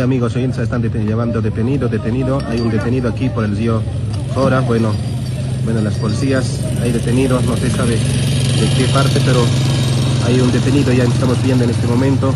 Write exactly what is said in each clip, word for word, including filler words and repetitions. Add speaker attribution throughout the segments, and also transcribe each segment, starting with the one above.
Speaker 1: amigos oyentes, están deten llevando detenido, detenido. Hay un detenido aquí por el río Jora. Bueno, bueno, las policías, hay detenidos, no se sabe de qué parte, pero hay un detenido, ya estamos viendo en este momento.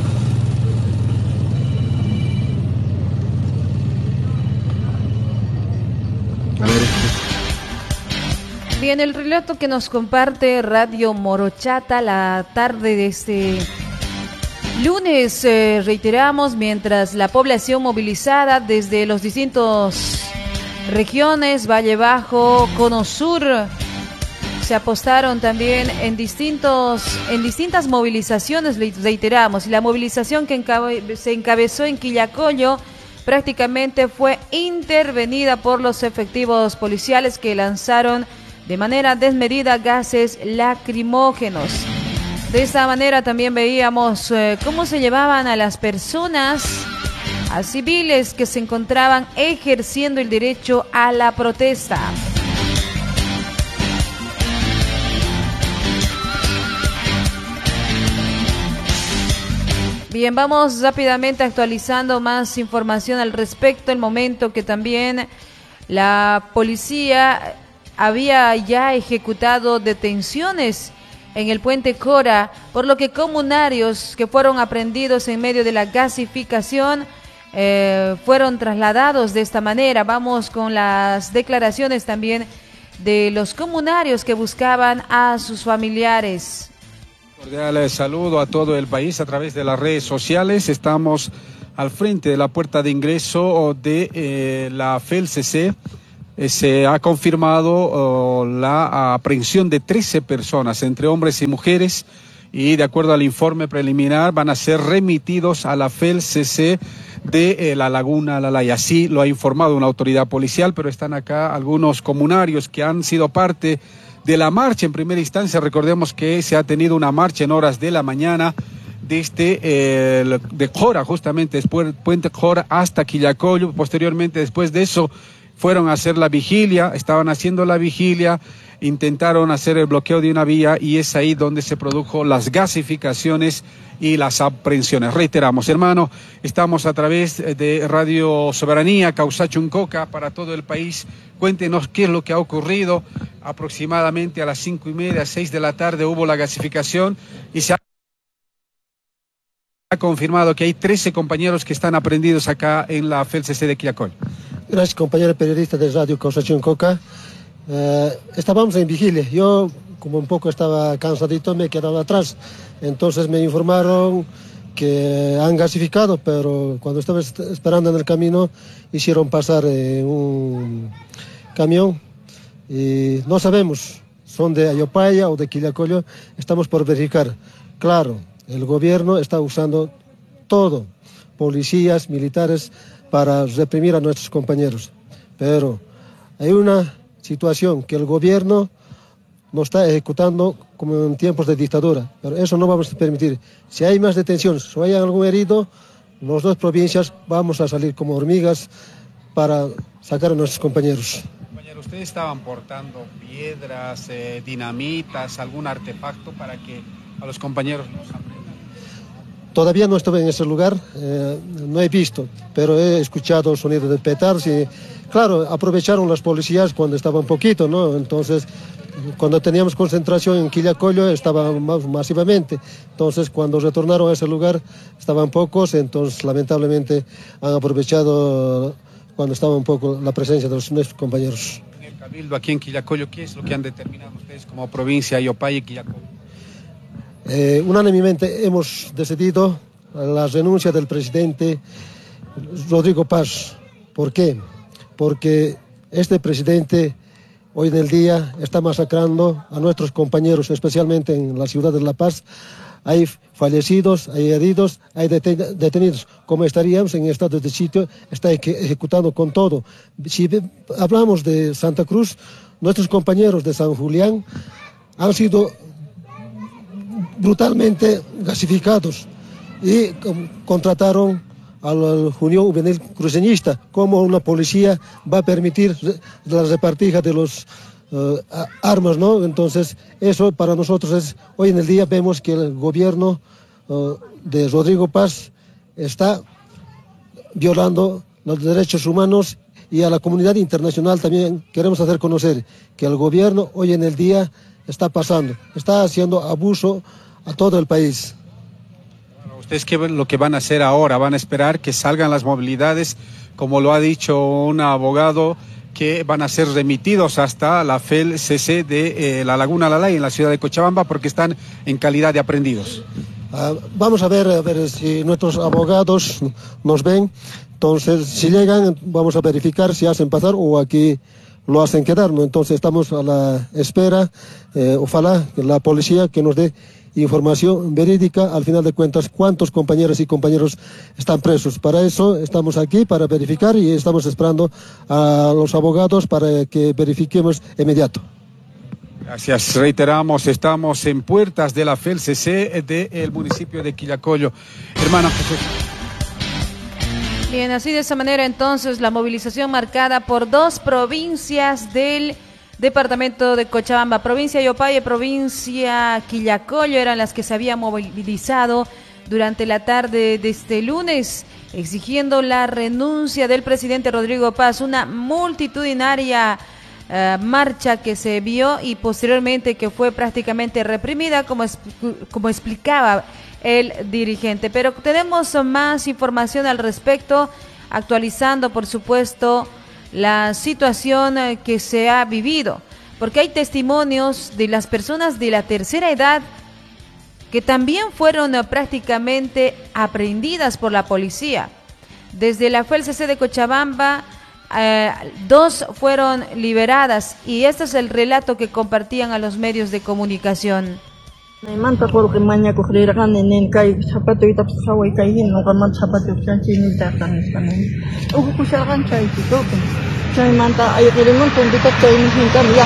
Speaker 1: A ver.
Speaker 2: Bien, el relato que nos comparte Radio Morochata la tarde de este lunes, eh, reiteramos, mientras la población movilizada desde los distintos regiones, Valle Bajo, Cono Sur, se apostaron también en distintos, en distintas movilizaciones, reiteramos, y la movilización que encabe, se encabezó en Quillacollo prácticamente fue intervenida por los efectivos policiales que lanzaron de manera desmedida gases lacrimógenos. De esta manera también veíamos eh, cómo se llevaban a las personas, a civiles que se encontraban ejerciendo el derecho a la protesta. Bien, vamos rápidamente actualizando más información al respecto. El momento que también la policía había ya ejecutado detenciones en el puente Cora, por lo que comunarios que fueron aprehendidos en medio de la gasificación eh, fueron trasladados de esta manera. Vamos con las declaraciones también de los comunarios que buscaban a sus familiares.
Speaker 3: Cordial saludo a todo el país a través de las redes sociales. Estamos al frente de la puerta de ingreso de eh, la F E L C C. Eh, se ha confirmado oh, la aprehensión de trece personas, entre hombres y mujeres, y de acuerdo al informe preliminar van a ser remitidos a la F E L C C de eh, La Laguna, La Laya. Así lo ha informado una autoridad policial, pero están acá algunos comunarios que han sido parte de la marcha en primera instancia. Recordemos que se ha tenido una marcha en horas de la mañana desde eh, de Jora, justamente después Puente Jora hasta Quillacollo. Posteriormente, después de eso, fueron a hacer la vigilia, estaban haciendo la vigilia, intentaron hacer el bloqueo de una vía y es ahí donde se produjo las gasificaciones y las aprehensiones. Reiteramos, hermano, estamos a través de Radio Soberanía, Causachuncoca, para todo el país. Cuéntenos qué es lo que ha ocurrido. Aproximadamente a las cinco y media, seis de la tarde hubo la gasificación y se ha confirmado que hay trece compañeros que están aprehendidos acá en la F E L C C de Quillacollo.
Speaker 4: Gracias, compañero periodista de Radio Causachuncoca. Eh, estábamos en vigilia. Yo, como un poco estaba cansadito, me he quedado atrás. Entonces me informaron que han gasificado, pero cuando estaba esperando en el camino, hicieron pasar eh, un camión. Y no sabemos, son de Ayopaya o de Quillacollo, estamos por verificar. Claro, el gobierno está usando todo, policías, militares, para reprimir a nuestros compañeros. Pero hay una situación que el gobierno no está ejecutando como en tiempos de dictadura, pero eso no vamos a permitir. Si hay más detenciones o hay algún herido, las dos provincias vamos a salir como hormigas para sacar a nuestros compañeros.
Speaker 3: Compañero, ¿ustedes estaban portando piedras, eh, dinamitas, algún artefacto para que a los compañeros nos aprendan?
Speaker 4: Todavía no estuve en ese lugar, eh, no he visto, pero he escuchado sonidos de petardos y, claro, aprovecharon las policías cuando estaba un poquito, ¿no? Entonces, cuando teníamos concentración en Quillacollo estaban más masivamente. Entonces, cuando retornaron a ese lugar estaban pocos, entonces lamentablemente han aprovechado cuando estaba un poco la presencia de los, nuestros compañeros.
Speaker 3: En el Cabildo, aquí en Quillacollo, ¿qué es lo que han determinado ustedes como provincia Ayopaya y Quillacollo?
Speaker 4: Eh, unánimemente hemos decidido la renuncia del presidente Rodrigo Paz. ¿Por qué? Porque este presidente hoy en el día está masacrando a nuestros compañeros, especialmente en la ciudad de La Paz. Hay fallecidos, hay heridos, hay deten detenidos. Como estaríamos en estado de sitio, está ejecutando con todo. Si hablamos de Santa Cruz, nuestros compañeros de San Julián han sido brutalmente gasificados y um, contrataron a la Unión Juvenil Cruceñista. ¿Cómo una policía va a permitir la repartija de los uh, armas, no? Entonces, eso para nosotros es, hoy en el día vemos que el gobierno uh, de Rodrigo Paz está violando los derechos humanos, y a la comunidad internacional también queremos hacer conocer que el gobierno hoy en el día está pasando, está haciendo abuso a todo el país.
Speaker 3: ¿Ustedes qué lo que van a hacer ahora? ¿Van a esperar que salgan las movilidades, como lo ha dicho un abogado, que van a ser remitidos hasta la F E L C C de eh, la Laguna Lalay en la ciudad de Cochabamba porque están en calidad de aprehendidos?
Speaker 4: Uh, vamos a ver, a ver si nuestros abogados nos ven. Entonces, si llegan, vamos a verificar si hacen pasar o aquí lo hacen quedar, ¿no? Entonces, estamos a la espera, eh, ojalá la policía que nos dé información verídica, al final de cuentas, cuántos compañeros y compañeros están presos. Para eso estamos aquí, para verificar, y estamos esperando a los abogados para que verifiquemos inmediato.
Speaker 3: Gracias. Reiteramos, estamos en puertas de la F E L C C del municipio de Quillacollo. Hermano Jesús.
Speaker 2: Bien, así de esa manera entonces la movilización marcada por dos provincias del departamento de Cochabamba, provincia Yopaye, provincia Quillacollo, eran las que se habían movilizado durante la tarde de este lunes, exigiendo la renuncia del presidente Rodrigo Paz, una multitudinaria uh, marcha que se vio y posteriormente que fue prácticamente reprimida, como, como explicaba el dirigente. Pero tenemos más información al respecto, actualizando por supuesto la situación que se ha vivido, porque hay testimonios de las personas de la tercera edad que también fueron prácticamente aprehendidas por la policía. Desde la F E L C C de Cochabamba, eh, dos fueron liberadas, y este es el relato que compartían a los medios de comunicación.
Speaker 5: Manta porque maña coger gane nen kai zapato y taps hawai kai hin no gaman zapato chanchi ni tatan espanen o kusal gan chai to chai manta ay relemon con dita chai ni hinta ya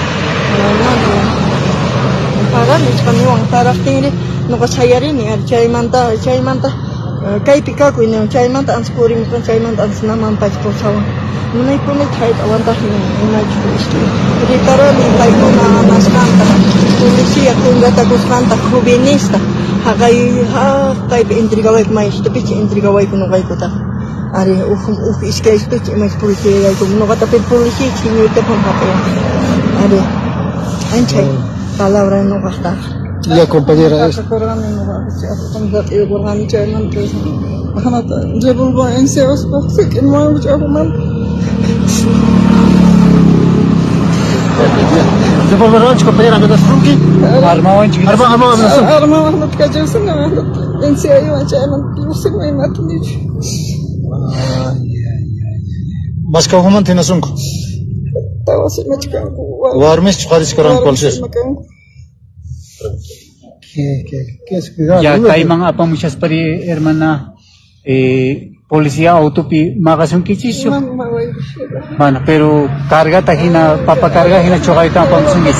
Speaker 5: no pagar ni espanen taraf tini no ka chayari ni chai manta chai manta kai pika ko ni chai manta anspori mi chai manta ansna man pa po sawa munai ko ni chai awanta hin na chu ritaro ni kai ko na nasmanta policía kungata kusmanta juvenista hagai ha kai intrigawai mais to pich intrigawai kuno kai kota are uf uf iskay pich mais policía ay kuno kata pe policía chini te pon hape are anchai palabra no gastar
Speaker 4: la compañera es
Speaker 5: programa no gastar con el programa chairman que hanata jebulba enseos boxe que no mucho man
Speaker 4: de volver compañera de Strunki armado en armado armado
Speaker 5: armado no te calles no en serio chairman no sé me mato ni
Speaker 6: bas ka human tina sunko
Speaker 5: tawa se me chica
Speaker 6: warmes kharis karan polses
Speaker 4: que que que es cuidado
Speaker 7: ya kay mga apang muchas pari hermana eh policía autopi magasun kichisyo mana pero carga tajina papa carga hina chogay ta pang sungis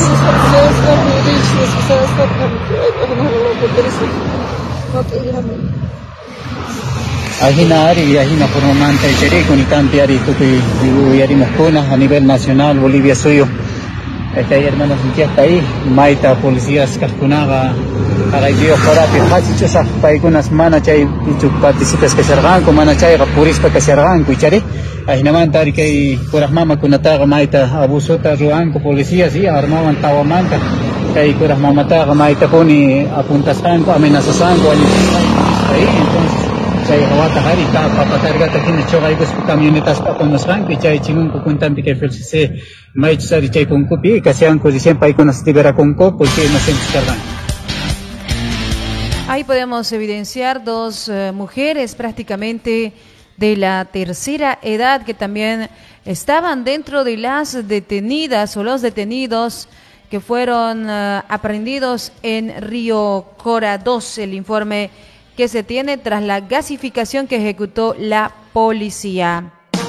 Speaker 7: ahina ari ahina por momento chere con tanti ari tupi yari moscona a nivel nacional Bolivia suyo esta hermanos está ahí maita policías cascunaga para yo para que fácil chosa para unas manas chay tu participas que sergan como mana chay purista que sergan cuichare ahí naman tari que por mama kunata maita abusota ruan con policías y armaban tawamanta kay por mama ta maita poni apuntasan amenazasan ko ahí entonces chay hawata hari ta papatarga ta kin chogay bus camionetas pa con los rank chay chingun ko kuntan que F E L C C mai sari chay con copi que sean ko siempre hay con las libera con co porque no se encargan.
Speaker 2: Ahí podemos evidenciar dos uh, mujeres prácticamente de la tercera edad que también estaban dentro de las detenidas o los detenidos que fueron uh, aprehendidos en Río Cora dos, el informe que se tiene tras la gasificación que ejecutó la policía.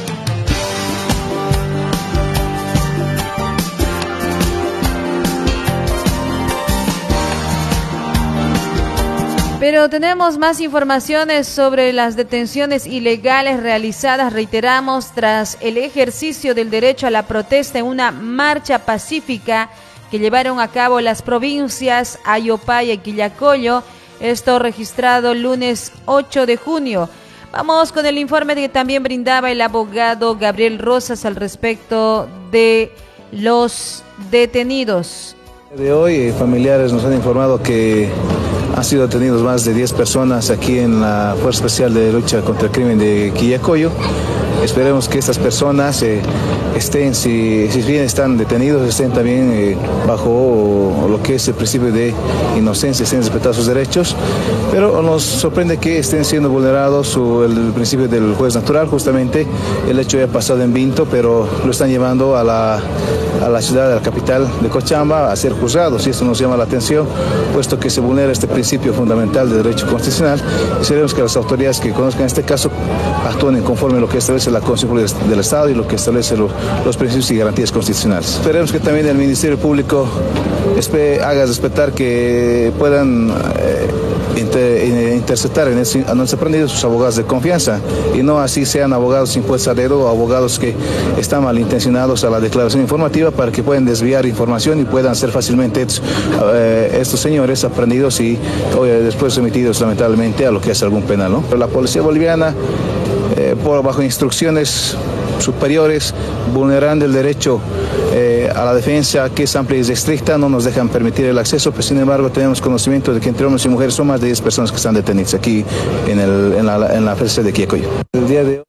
Speaker 2: Pero tenemos más informaciones sobre las detenciones ilegales realizadas, reiteramos, tras el ejercicio del derecho a la protesta en una marcha pacífica que llevaron a cabo las provincias Ayopaya y Quillacollo, esto registrado el lunes ocho de junio. Vamos con el informe que también brindaba el abogado Gabriel Rosas al respecto de los detenidos.
Speaker 8: De hoy, familiares nos han informado que han sido detenidos más de diez personas aquí en la Fuerza Especial de Lucha contra el Crimen de Quillacollo. Esperemos que estas personas eh, estén, si, si bien están detenidos, estén también eh, bajo lo que es el principio de inocencia, estén respetados sus derechos, pero nos sorprende que estén siendo vulnerados su, el principio del juez natural. Justamente el hecho ya ha pasado en Vinto, pero lo están llevando a la, a la ciudad, a la capital de Cochabamba, a ser juzgados, y esto nos llama la atención, puesto que se vulnera este principio fundamental de derecho constitucional. Esperemos que las autoridades que conozcan este caso actúen conforme a lo que establece la Constitución del Estado y lo que establece lo, los principios y garantías constitucionales. Esperemos que también el Ministerio Público haga respetar que puedan eh, inter, interceptar en el, a nuestros aprendidos sus abogados de confianza, y no así sean abogados impuestos a dedo o abogados que están malintencionados a la declaración informativa, para que puedan desviar información y puedan ser fácilmente eh, estos señores aprendidos y oye, después sometidos lamentablemente a lo que es algún penal, ¿no? Pero la policía boliviana, Eh, por bajo instrucciones superiores, vulnerando el derecho eh, a la defensa, que es amplia y estricta, no nos dejan permitir el acceso, pero sin embargo tenemos conocimiento de que entre hombres y mujeres son más de diez personas que están detenidas aquí en, el, en la, en la F C de Quillacollo. El día de hoy